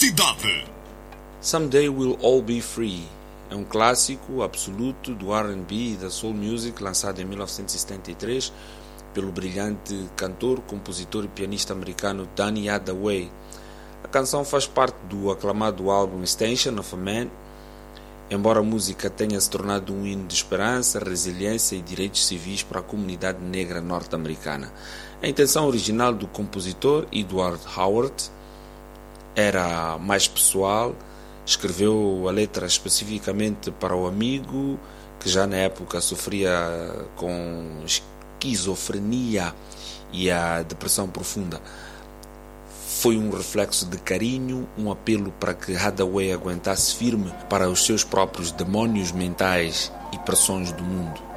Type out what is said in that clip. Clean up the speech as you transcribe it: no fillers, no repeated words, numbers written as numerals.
cidade. Someday We'll All Be Free é um clássico absoluto do R&B e da soul music lançado em 1973 pelo brilhante cantor, compositor e pianista americano Donny Hathaway. A canção faz parte do aclamado álbum Extension of a Man. Embora a música tenha se tornado um hino de esperança, resiliência e direitos civis para a comunidade negra norte-americana, a intenção original do compositor Edward Howard era mais pessoal. Escreveu a letra especificamente para o amigo que já na época sofria com esquizofrenia e a depressão profunda. Foi um reflexo de carinho, um apelo para que Hathaway aguentasse firme para os seus próprios demónios mentais e pressões do mundo.